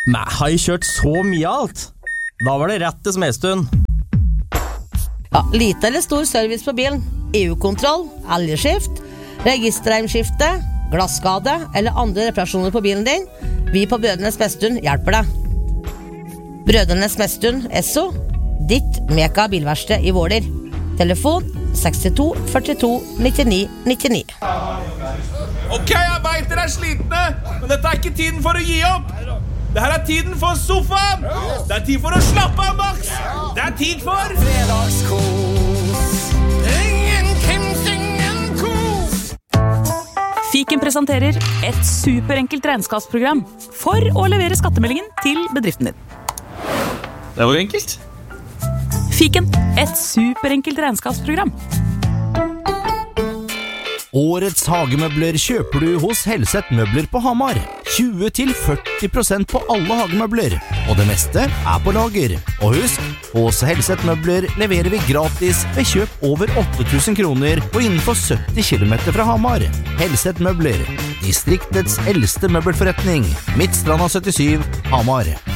Nei, har jeg kjørt så mye alt? Da var det rett til Smedstuen. Ja, lite eller stor service på bilen. EU-kontroll, elgskift, registerheimskifte, glasskade eller andre reparasjoner på bilen din. Vi på Brødrenes Smedstuen hjelper deg. Brødrenes Smedstuen, Esso, ditt Meka bilverksted i Våler. Telefon 62 42 99 99. Ok, jeg vet dere slitne, men dette ikke tiden for å gi opp. Det her tiden for sofaen. Det tid for å slappe av, Max. Det tid for fredagskos. Ingen kims, ingen kos. Fiken presenterer et superenkelt regnskapsprogram for å levere skattemeldingen til bedriften din. Det var enkelt. Fiken, et superenkelt regnskapsprogram. Årets hagemøbler kjøper du hos Helseth Møbler på Hamar. 20-40% på alle hagemøbler, og det meste på lager. Og husk, hos Helseth Møbler leverer vi gratis ved kjøp over 8.000 kroner og innenfor 70 kilometer fra Hamar. Helseth Møbler, distriktets eldste møbelforretning, Midtstranda 77, Hamar.